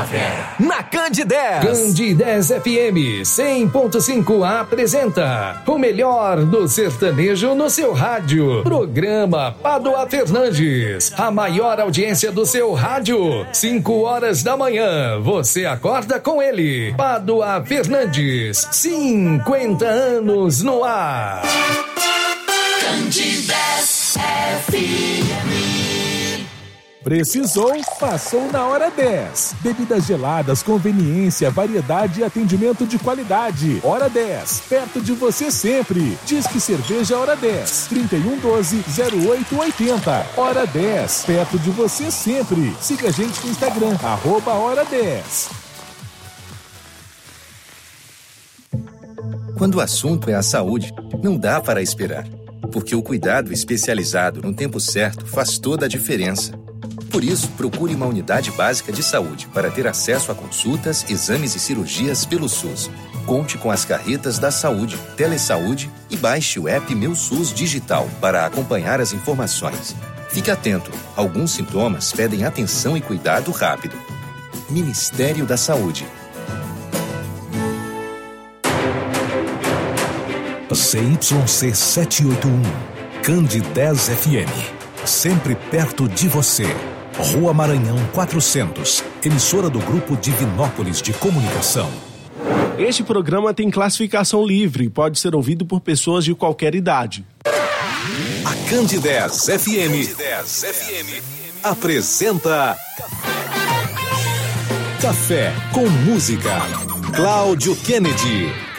primavera. Na Candidez. Candidez FM 100.5 apresenta o melhor do sertanejo no seu rádio. Programa Padua Fernandes. A maior audiência do seu rádio. 5 horas da manhã. Você acorda com ele. Padua Fernandes. 50 anos no ar. Candidez FM. Precisou? Passou na Hora 10. Bebidas geladas, conveniência, variedade e atendimento de qualidade. Hora 10, perto de você sempre. Disque Cerveja Hora 10, 3112-0880. Hora 10, perto de você sempre. Siga a gente no Instagram, @Hora 10. Quando o assunto é a saúde, não dá para esperar. Porque o cuidado especializado no tempo certo faz toda a diferença. Por isso, procure uma unidade básica de saúde para ter acesso a consultas, exames e cirurgias pelo SUS. Conte com as carretas da saúde, Telesaúde e baixe o app Meu SUS Digital para acompanhar as informações. Fique atento, alguns sintomas pedem atenção e cuidado rápido. Ministério da Saúde. CYC 781, Candidez FM, sempre perto de você. Rua Maranhão 400, emissora do Grupo Divinópolis de Comunicação. Este programa tem classificação livre e pode ser ouvido por pessoas de qualquer idade. A Candidez FM apresenta Café com Música. Cláudio Kennedy.